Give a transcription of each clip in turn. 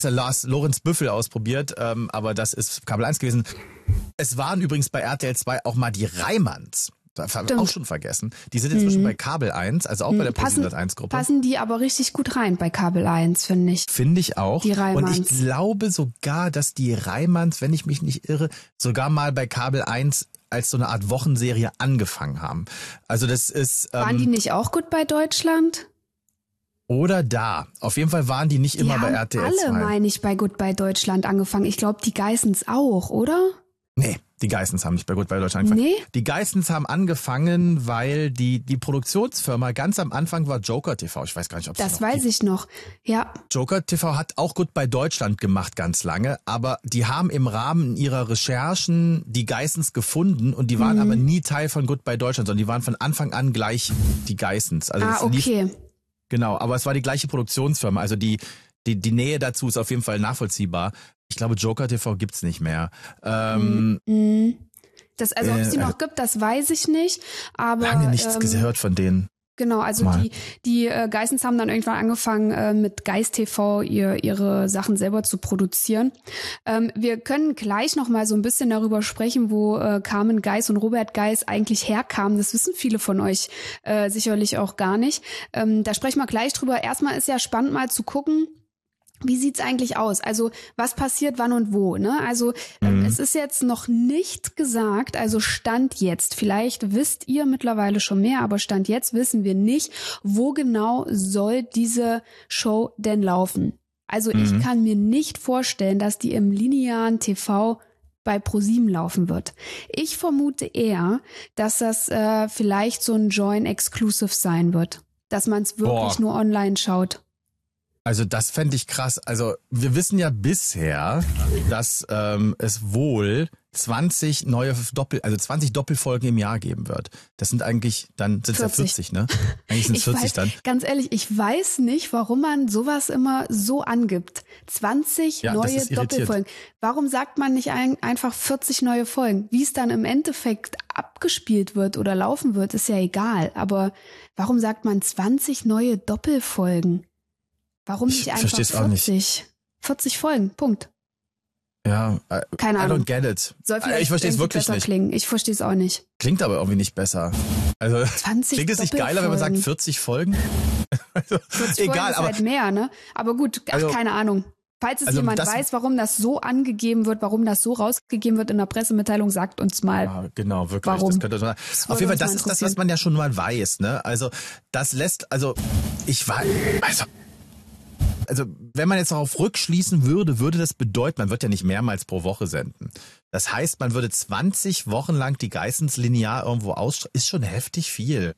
Lorenz Büffel ausprobiert, aber das ist Kabel 1 gewesen. Es waren übrigens bei RTL 2 auch mal die Reimanns. Das haben wir auch schon vergessen. Die sind inzwischen bei Kabel 1, also auch bei der ProSieben-Sat.1-Gruppe. Passen die aber richtig gut rein bei Kabel 1, finde ich. Finde ich auch. Die Reimanns. Und ich glaube sogar, dass die Reimanns, wenn ich mich nicht irre, sogar mal bei Kabel 1 als so eine Art Wochenserie angefangen haben. Also das ist... Waren die nicht auch gut bei Deutschland? Oder da. Auf jeden Fall waren die nicht immer bei RTL 2. Alle, meine ich, bei Goodbye Deutschland angefangen. Ich glaube, die Geissens auch, oder? Nee, die Geissens haben nicht bei Goodbye Deutschland angefangen. Nee? Die Geissens haben angefangen, weil die Produktionsfirma ganz am Anfang war Joker TV. Ich weiß gar nicht, ob es das weiß ich noch, ja. Joker TV hat auch Goodbye Deutschland gemacht ganz lange, aber die haben im Rahmen ihrer Recherchen die Geissens gefunden und die waren aber nie Teil von Goodbye Deutschland, sondern die waren von Anfang an gleich die Geissens. Also okay. Genau, aber es war die gleiche Produktionsfirma, also die Nähe dazu ist auf jeden Fall nachvollziehbar. Ich glaube, Joker TV gibt's nicht mehr. Das, also ob es die noch gibt, das weiß ich nicht. Aber lange nichts gehört von denen. Genau, also die Geissens haben dann irgendwann angefangen mit Geist TV ihre Sachen selber zu produzieren. Wir können gleich noch mal so ein bisschen darüber sprechen, wo Carmen Geis und Robert Geis eigentlich herkamen. Das wissen viele von euch sicherlich auch gar nicht. Da sprechen wir gleich drüber. Erstmal ist ja spannend mal zu gucken, wie sieht's eigentlich aus? Also was passiert wann und wo? Ne? Also es ist jetzt noch nicht gesagt, also Stand jetzt, vielleicht wisst ihr mittlerweile schon mehr, aber Stand jetzt wissen wir nicht, wo genau soll diese Show denn laufen. Also ich kann mir nicht vorstellen, dass die im linearen TV bei ProSieben laufen wird. Ich vermute eher, dass das vielleicht so ein Join-Exclusive sein wird, dass man es wirklich nur online schaut. Also das fände ich krass. Also wir wissen ja bisher, dass es wohl 20 Doppelfolgen im Jahr geben wird. Das sind eigentlich, dann sind es ja 40, ne? Eigentlich sind es 40 dann. Ganz ehrlich, ich weiß nicht, warum man sowas immer so angibt. 20 neue Doppelfolgen. Warum sagt man nicht einfach 40 neue Folgen? Wie es dann im Endeffekt abgespielt wird oder laufen wird, ist ja egal. Aber warum sagt man 20 neue Doppelfolgen? Warum nicht einfach 40? 40 Folgen, Punkt. Ja, keine Ahnung. I don't get it. Soll vielleicht ich verstehe es wirklich besser nicht. Klingen. Ich verstehe es auch nicht. Klingt aber irgendwie nicht besser. Also 20 klingt es nicht geiler, wenn man sagt 40 Folgen? Also, 40 egal, Folgen ist aber halt mehr, ne? Aber gut, keine Ahnung. Falls es jemand weiß, warum das so angegeben wird, warum das so rausgegeben wird in der Pressemitteilung, sagt uns mal. Ja, genau, wirklich. Warum? Das könnte man, auf jeden Fall, das ist das, was man ja schon mal weiß, ne? Also wenn man jetzt darauf rückschließen würde das bedeuten, man wird ja nicht mehrmals pro Woche senden. Das heißt, man würde 20 Wochen lang die Geissens linear irgendwo ausstrahlen. Ist schon heftig viel.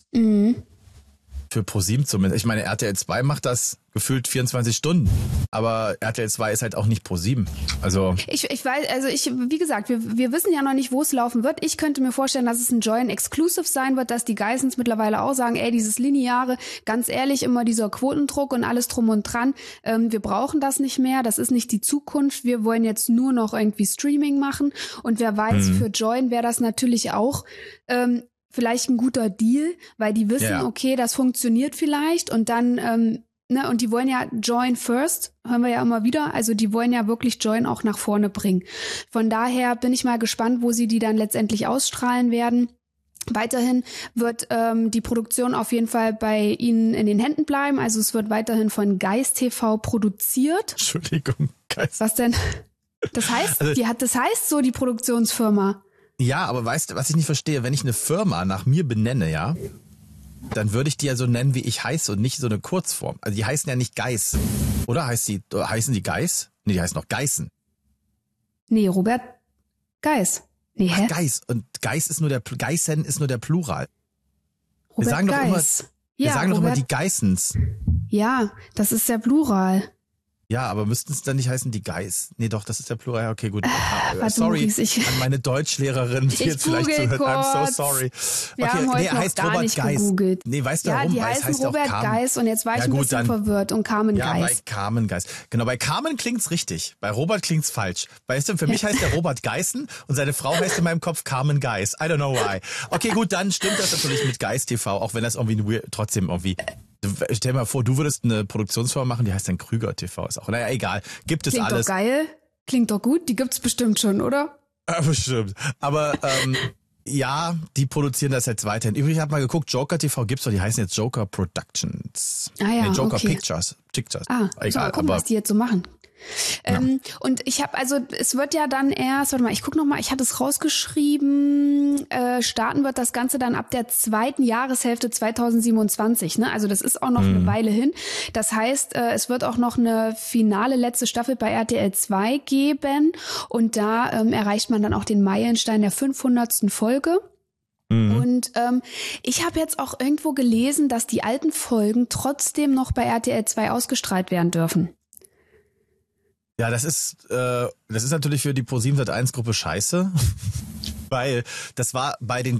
Für ProSieben zumindest. Ich meine, RTL 2 macht das gefühlt 24 Stunden. Aber RTL 2 ist halt auch nicht ProSieben. Also ich weiß, also wie gesagt, wir wissen ja noch nicht, wo es laufen wird. Ich könnte mir vorstellen, dass es ein Join-Exclusive sein wird, dass die Geissens mittlerweile auch sagen, dieses Lineare, ganz ehrlich, immer dieser Quotendruck und alles drum und dran, wir brauchen das nicht mehr, das ist nicht die Zukunft, wir wollen jetzt nur noch irgendwie Streaming machen. Und wer weiß, für Join wäre das natürlich auch vielleicht ein guter Deal, weil die wissen, okay, das funktioniert vielleicht und dann, und die wollen ja Join first, hören wir ja immer wieder, also die wollen ja wirklich Join auch nach vorne bringen. Von daher bin ich mal gespannt, wo sie die dann letztendlich ausstrahlen werden. Weiterhin wird die Produktion auf jeden Fall bei Ihnen in den Händen bleiben, also es wird weiterhin von Geist TV produziert. Entschuldigung, Geist. Was denn? Das heißt, das heißt so die Produktionsfirma. Ja, aber weißt du, was ich nicht verstehe? Wenn ich eine Firma nach mir benenne, ja, dann würde ich die ja so nennen, wie ich heiße und nicht so eine Kurzform. Also die heißen ja nicht Geis. Oder heißen die Geis? Nee, die heißen noch Geißen. Nee, Robert Geis. Nee, hä? Geis. Und Geißen ist nur der Plural. Robert Wir sagen Geis. Wir sagen doch immer die Geissens. Ja, das ist der Plural. Ja, aber müssten es dann nicht heißen die Geis? Nee, doch, das ist der Plural. Ja, okay, gut. Sorry an meine Deutschlehrerin, die jetzt vielleicht zuhört. I'm so sorry. Wir haben heute noch heißt gar Robert nicht Geis. gegoogelt. Nee, weißt du warum? Die heißen heißt Robert Geis und jetzt war ich ein bisschen verwirrt und Carmen Geis. Ja, bei Carmen Geis. Genau, bei Carmen klingt's richtig. Bei Robert klingt's falsch. Weißt du, für mich heißt der Robert Geißen und seine Frau heißt in meinem Kopf Carmen Geis. I don't know why. Okay, gut, dann stimmt das natürlich mit Geist TV, auch wenn das irgendwie trotzdem irgendwie Stell dir mal vor, du würdest eine Produktionsfirma machen, die heißt dann Krüger TV. Ist auch, naja, egal. Gibt es Klingt alles. Klingt doch geil. Klingt doch gut. Die gibt's bestimmt schon, oder? Ja, bestimmt. Aber ja, die produzieren das jetzt weiterhin. Übrigens, ich habe mal geguckt, Joker TV gibt's doch, die heißen jetzt Joker Productions. Ah ja, Joker okay. Pictures. Ah, egal, so, mal gucken, was die jetzt so machen. Ja. Und ich habe, also es wird ja dann erst, warte mal, ich gucke nochmal, ich hatte es rausgeschrieben, starten wird das Ganze dann ab der 2. Jahreshälfte 2027, ne? Also das ist auch noch eine Weile hin. Das heißt, es wird auch noch eine finale letzte Staffel bei RTL 2 geben und da erreicht man dann auch den Meilenstein der 500. Folge. Und ich habe jetzt auch irgendwo gelesen, dass die alten Folgen trotzdem noch bei RTL 2 ausgestrahlt werden dürfen. Ja, das ist natürlich für die Pro7sat.1-Gruppe scheiße, weil das war bei den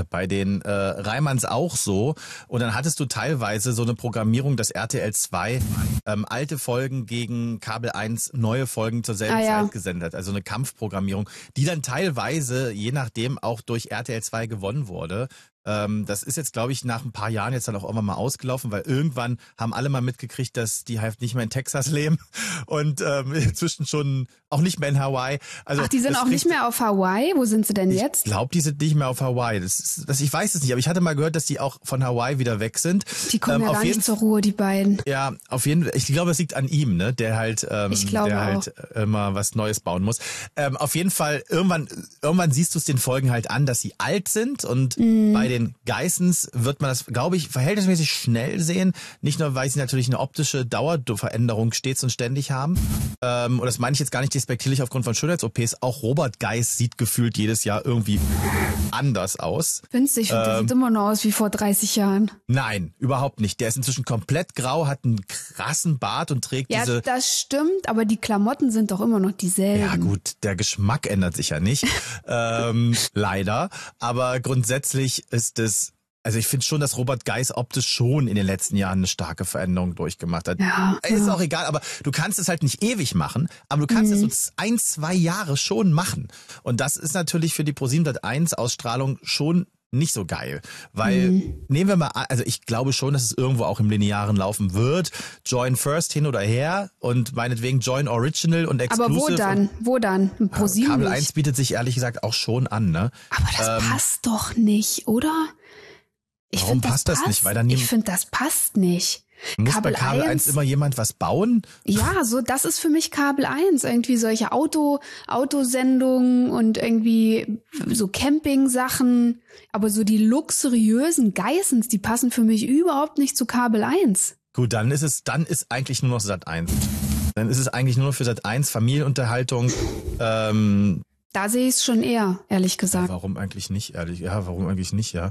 Reimanns auch so und dann hattest du teilweise so eine Programmierung, dass RTL 2 alte Folgen gegen Kabel 1 neue Folgen zur selben Zeit gesendet hat, also eine Kampfprogrammierung, die dann teilweise, je nachdem, auch durch RTL 2 gewonnen wurde. Das ist jetzt, glaube ich, nach ein paar Jahren jetzt dann auch irgendwann mal ausgelaufen, weil irgendwann haben alle mal mitgekriegt, dass die halt nicht mehr in Texas leben und inzwischen schon auch nicht mehr in Hawaii. Also ach, die sind auch nicht mehr auf Hawaii? Wo sind sie denn jetzt? Ich glaube, die sind nicht mehr auf Hawaii. Ich weiß es nicht, aber ich hatte mal gehört, dass die auch von Hawaii wieder weg sind. Die kommen ja gar nicht zur Ruhe, die beiden. Ja, auf jeden Fall. Ich glaube, es liegt an ihm, ne, der halt, immer was Neues bauen muss. Auf jeden Fall, irgendwann siehst du es den Folgen halt an, dass sie alt sind und bei den Geissens wird man das, glaube ich, verhältnismäßig schnell sehen. Nicht nur, weil sie natürlich eine optische Dauerveränderung stets und ständig haben. Und das meine ich jetzt gar nicht despektierlich aufgrund von Schönheits-OPs. Auch Robert Geiss sieht gefühlt jedes Jahr irgendwie anders aus. Winzig, der sieht immer noch aus wie vor 30 Jahren. Nein, überhaupt nicht. Der ist inzwischen komplett grau, hat einen krassen Bart und trägt diese... Ja, das stimmt, aber die Klamotten sind doch immer noch dieselben. Ja gut, der Geschmack ändert sich ja nicht, leider. Aber grundsätzlich ist es, also ich finde schon, dass Robert Geiss optisch schon in den letzten Jahren eine starke Veränderung durchgemacht hat. Ja, ist auch egal, aber du kannst es halt nicht ewig machen, aber du kannst es so 1-2 Jahre schon machen. Und das ist natürlich für die Pro7sat.1 Ausstrahlung schon nicht so geil, weil nehmen wir mal an, also ich glaube schon, dass es irgendwo auch im Linearen laufen wird. Join First hin oder her und meinetwegen Join Original und Exclusive. Aber wo dann? Pro7 Kabel nicht. 1 bietet sich ehrlich gesagt auch schon an, ne? Aber das passt doch nicht, oder? Warum passt das nicht? Weil dann ich finde, das passt nicht. Muss bei Kabel 1 immer jemand was bauen? Ja, so, das ist für mich Kabel 1. Irgendwie solche Autosendungen und irgendwie so Camping-Sachen. Aber so die luxuriösen Geissens, die passen für mich überhaupt nicht zu Kabel 1. Gut, dann ist eigentlich nur noch Sat.1. Dann ist es eigentlich nur noch für Sat.1 Familienunterhaltung. Da sehe ich es schon eher, ehrlich gesagt. Ja, warum eigentlich nicht, ehrlich? Ja, warum eigentlich nicht, ja.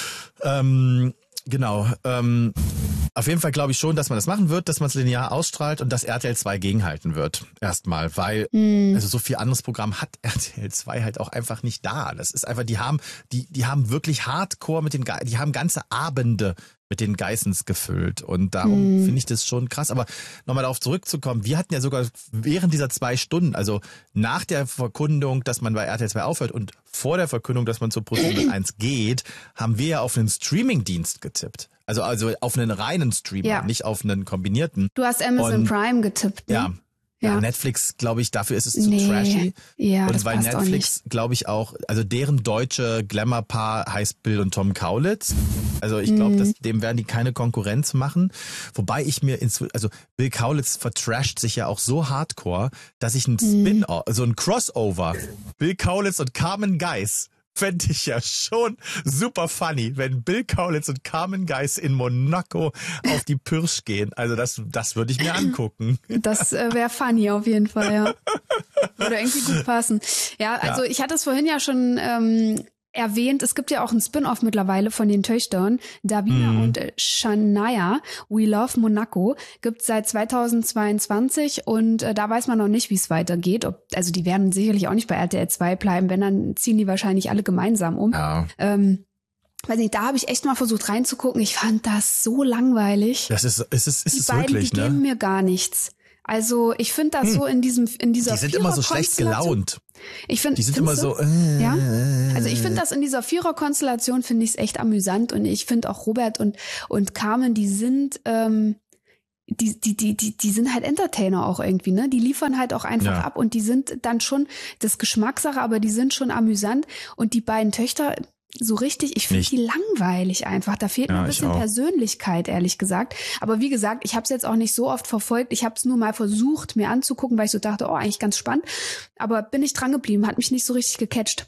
Genau. Auf jeden Fall glaube ich schon, dass man das machen wird, dass man es linear ausstrahlt und dass RTL 2 gegenhalten wird. Erstmal, weil also so viel anderes Programm hat RTL 2 halt auch einfach nicht da. Das ist einfach, die haben wirklich Hardcore die haben ganze Abende mit den Geissens gefüllt. Und darum finde ich das schon krass. Aber nochmal darauf zurückzukommen, wir hatten ja sogar während dieser 2 Stunden, also nach der Verkündung, dass man bei RTL 2 aufhört und vor der Verkündung, dass man zur Pro7sat.1 geht, haben wir ja auf einen Streaming-Dienst getippt. Also auf einen reinen Streamer, nicht auf einen kombinierten. Du hast Amazon Prime getippt, ne? Ja, Netflix, glaube ich, dafür ist es zu trashy. Ja, und das weil passt Netflix, glaube ich, auch, also deren deutsche Glamour-Paar heißt Bill und Tom Kaulitz. Also ich glaube, dem werden die keine Konkurrenz machen. Wobei ich mir also Bill Kaulitz vertrasht sich ja auch so hardcore, dass ich ein Spin-off, so ein Crossover, Bill Kaulitz und Carmen Geiss, fände ich ja schon super funny, wenn Bill Kaulitz und Carmen Geiss in Monaco auf die Pirsch gehen. Also das würde ich mir angucken. Das wäre funny auf jeden Fall, ja. Würde irgendwie gut passen. Ja, also ich hatte es vorhin ja schon erwähnt, es gibt ja auch ein Spin-off mittlerweile von den Töchtern, Davina und Shania, We Love Monaco, gibt's seit 2022 und da weiß man noch nicht, wie es weitergeht. Also die werden sicherlich auch nicht bei RTL 2 bleiben, wenn, dann ziehen die wahrscheinlich alle gemeinsam um. Ja. Weiß nicht, da habe ich echt mal versucht reinzugucken. Ich fand das so langweilig. Das ist die es beiden, wirklich, die ne? geben mir gar nichts. Also ich finde das so in dieser Die sind immer so schlecht gelaunt. Ich finde, die sind immer so. Ja. Also ich finde das in dieser Vierer-Konstellation finde ich es echt amüsant und ich finde auch Robert und Carmen, die sind die sind halt Entertainer auch irgendwie, ne? Die liefern halt auch einfach ab und die sind dann schon das Geschmackssache, aber die sind schon amüsant und die beiden Töchter so richtig, ich finde die langweilig einfach. Da fehlt mir ein bisschen Persönlichkeit, ehrlich gesagt. Aber wie gesagt, ich habe es jetzt auch nicht so oft verfolgt. Ich habe es nur mal versucht, mir anzugucken, weil ich so dachte, eigentlich ganz spannend. Aber bin ich dran geblieben, hat mich nicht so richtig gecatcht.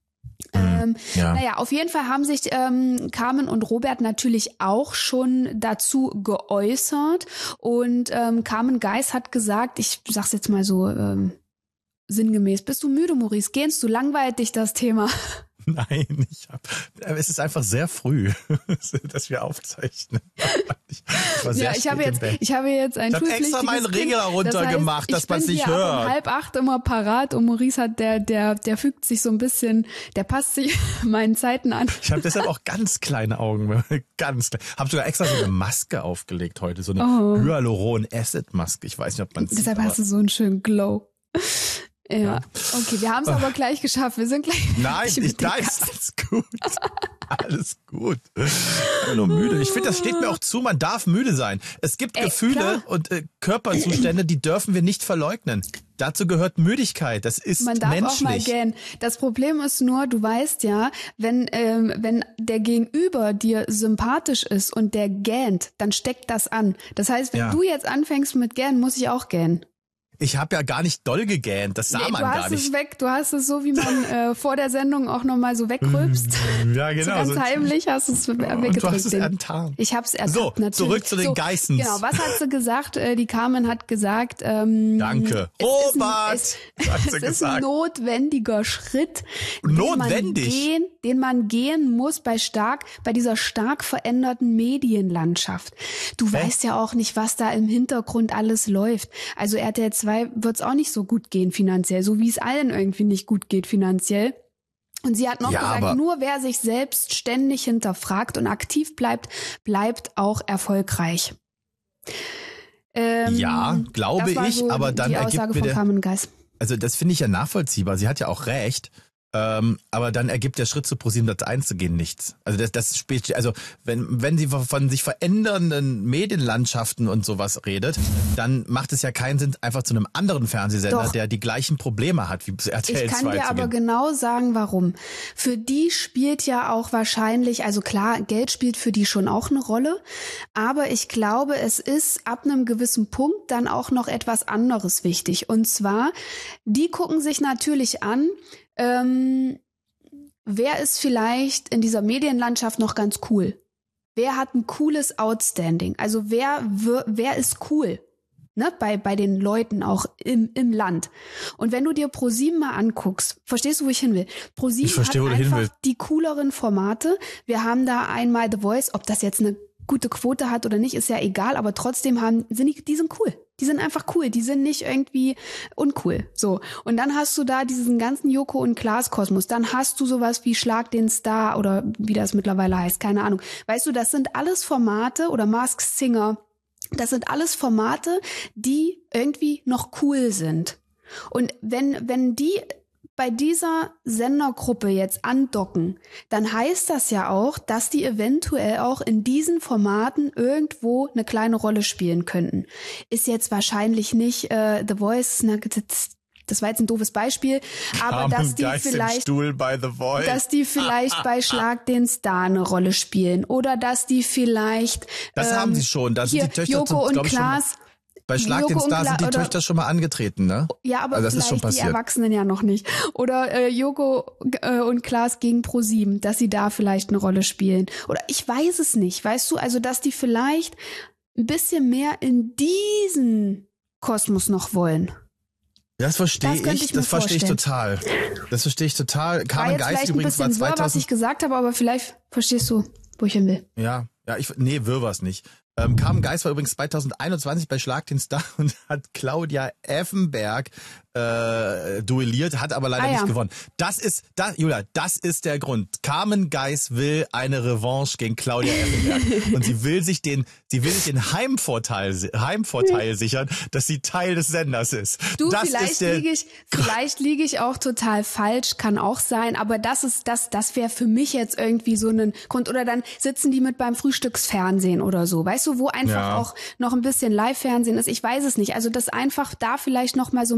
Naja, auf jeden Fall haben sich Carmen und Robert natürlich auch schon dazu geäußert. Und Carmen Geis hat gesagt, ich sag's jetzt mal so sinngemäß, bist du müde, Maurice? Gähnst du? Langweilt dich das Thema? Nein, es ist einfach sehr früh, dass wir aufzeichnen. Ich habe extra meinen Regler runtergemacht, dass man es nicht hört. Ich bin 7:30 immer parat und Maurice hat, der fügt sich so ein bisschen, der passt sich meinen Zeiten an. Ich habe deshalb auch ganz kleine Augen, ganz klein. Habe sogar extra so eine Maske aufgelegt heute, so eine Hyaluron-Acid-Maske. Ich weiß nicht, ob man es sieht. Deshalb hast du so einen schönen Glow. Ja, okay, wir haben es aber gleich geschafft. Wir sind gleich. Nein, alles gut. Alles gut. Ich bin nur müde. Ich finde, das steht mir auch zu, man darf müde sein. Es gibt Gefühle und Körperzustände, die dürfen wir nicht verleugnen. Dazu gehört Müdigkeit, das ist menschlich. Man darf auch mal gähnen. Das Problem ist nur, du weißt ja, wenn der Gegenüber dir sympathisch ist und der gähnt, dann steckt das an. Das heißt, wenn du jetzt anfängst mit gähnen, muss ich auch gähnen. Ich habe ja gar nicht doll gegähnt, das sah man gar nicht. Du hast es so, wie man vor der Sendung auch nochmal so wegrülpst. Ja, genau. So ganz heimlich hast du es weggedrückt. Du hast es enttarnt. Ich habe es ertappt, so, natürlich. Zurück zu den Geissens. Genau, was hat sie gesagt? Die Carmen hat gesagt, danke. Robert, es ist ein notwendiger Schritt, den man gehen muss bei dieser stark veränderten Medienlandschaft. Du weißt ja auch nicht, was da im Hintergrund alles läuft. Also RTL 2 wird es auch nicht so gut gehen finanziell, so wie es allen irgendwie nicht gut geht finanziell. Und sie hat noch gesagt, nur wer sich selbst ständig hinterfragt und aktiv bleibt auch erfolgreich. Glaube ich, so aber dann die Aussage von Carmen Geis. Also das finde ich ja nachvollziehbar. Sie hat ja auch recht. Aber dann ergibt der Schritt zu ProSiebenSat.1 zu gehen nichts. Also das spielt, also wenn sie von sich verändernden Medienlandschaften und sowas redet, dann macht es ja keinen Sinn, einfach zu einem anderen Fernsehsender, der die gleichen Probleme hat wie RTL 2 zu gehen. Ich kann dir aber genau sagen, warum. Für die spielt ja auch wahrscheinlich, also klar, Geld spielt für die schon auch eine Rolle, aber ich glaube, es ist ab einem gewissen Punkt dann auch noch etwas anderes wichtig. Und zwar, die gucken sich natürlich an, wer ist vielleicht in dieser Medienlandschaft noch ganz cool? Wer hat ein cooles Outstanding? Also wer ist cool? Ne, bei den Leuten auch im Land. Und wenn du dir ProSieben mal anguckst, verstehst du, wo ich hin will? ProSieben hat einfach die cooleren Formate. Wir haben da einmal The Voice, ob das jetzt eine gute Quote hat oder nicht, ist ja egal, aber trotzdem die sind cool. Die sind einfach cool, die sind nicht irgendwie uncool. So. Und dann hast du da diesen ganzen Joko und Klaas Kosmos. Dann hast du sowas wie Schlag den Star oder wie das mittlerweile heißt, keine Ahnung. Weißt du, das sind alles Formate oder Masked Singer. Das sind alles Formate, die irgendwie noch cool sind. Und wenn die bei dieser Sendergruppe jetzt andocken, dann heißt das ja auch, dass die eventuell auch in diesen Formaten irgendwo eine kleine Rolle spielen könnten. Ist jetzt wahrscheinlich nicht The Voice, das war jetzt ein doofes Beispiel, aber dass die vielleicht bei Schlag den Star eine Rolle spielen oder dass die vielleicht das haben sie schon, da sind die Töchter Joko und Klaas. Bei Schlag den Star sind die Töchter schon mal angetreten, ne? Ja, aber also das vielleicht ist schon passiert. Die Erwachsenen ja noch nicht. Oder Joko und Klaas gegen ProSieben, dass sie da vielleicht eine Rolle spielen. Oder ich weiß es nicht, weißt du? Also, dass die vielleicht ein bisschen mehr in diesen Kosmos noch wollen. Das verstehe ich. Das verstehe ich total. Carmen Geis übrigens war 2000. Was ich gesagt habe, aber vielleicht verstehst du, wo ich hin will. Ja, wirr war's nicht. Carmen Geis war übrigens 2021 bei Schlag den Star und hat Claudia Effenberg duelliert, hat aber leider nicht gewonnen. Julia, das ist der Grund. Carmen Geis will eine Revanche gegen Claudia Effenberg. Und sie will sich den Heimvorteil sichern, dass sie Teil des Senders ist. Vielleicht liege ich auch total falsch, kann auch sein, aber das wäre für mich jetzt irgendwie so ein Grund. Oder dann sitzen die mit beim Frühstücksfernsehen oder so, weißt du, wo einfach auch noch ein bisschen Live-Fernsehen ist. Ich weiß es nicht. Also das einfach da vielleicht noch mal so